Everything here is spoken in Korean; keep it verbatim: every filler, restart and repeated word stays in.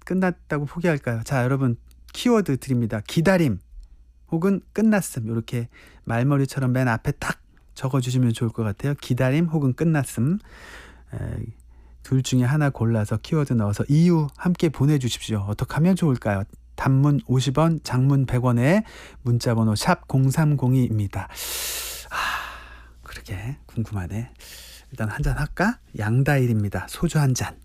끝났다고 포기할까요? 자, 여러분 키워드 드립니다. 기다림 혹은 끝났음. 이렇게 말머리처럼 맨 앞에 딱 적어주시면 좋을 것 같아요. 기다림 혹은 끝났음. 에, 둘 중에 하나 골라서 키워드 넣어서 이유 함께 보내주십시오. 어떻게 하면 좋을까요? 단문 오십 원, 장문 백 원에 문자번호 샵 공삼공이입니다. 아, 그러게 궁금하네. 일단 한잔 할까? 양다일입니다. 소주 한 잔.